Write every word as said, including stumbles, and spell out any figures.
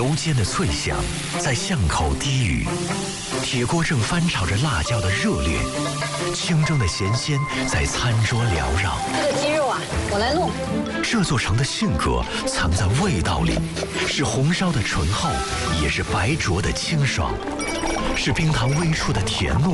油煎的脆香在巷口低语，铁锅正翻炒着辣椒的热烈，清蒸的咸鲜在餐桌缭绕。 这个鸡肉啊，我来弄。 这座城的性格藏在味道里，是红烧的醇厚，也是白灼的清爽，是冰糖微出的甜糯。